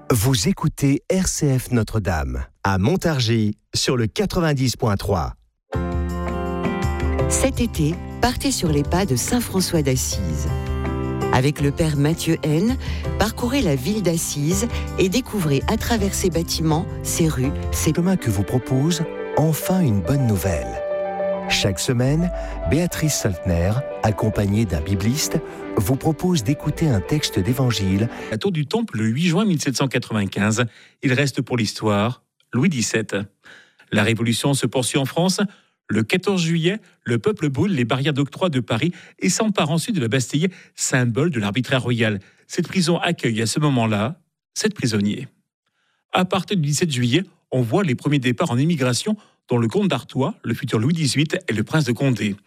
Vous écoutez RCF Notre-Dame, à Montargis, sur le 90.3. Cet été, partez sur les pas de Saint François d'Assise. Avec le père Mathieu Haine, parcourez la ville d'Assise et découvrez à travers ses bâtiments, ses rues, ses Chemin que vous propose enfin une bonne nouvelle. Chaque semaine, Béatrice Saltner, accompagnée d'un bibliste, vous propose d'écouter un texte d'évangile. À Tour du Temple, le 8 juin 1795, il reste pour l'histoire Louis XVII. La Révolution se poursuit en France. Le 14 juillet, le peuple brûle les barrières d'octroi de Paris et s'empare ensuite de la Bastille, symbole de l'arbitraire royal. Cette prison accueille à ce moment-là 7 prisonniers. À partir du 17 juillet, on voit les premiers départs en émigration dont le comte d'Artois, le futur Louis XVIII et le prince de Condé.